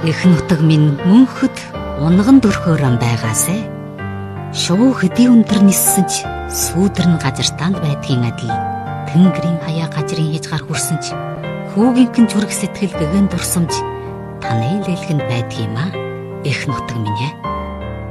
Эх нутаг минь мөнхөд унган дөрхөөрөн байгаасай. Шувуу хэдий өндөр ниссэн ч сүүдэр нь газартаанд байдгийн адил тэнгэрийн хаяа гажрын хийж гар хүрсэн ч хүүгийнхэн зүрх сэтгэл гэгэн дурсамж танай лэлгэнд байдгийм аа. Эх нутаг минь ээ.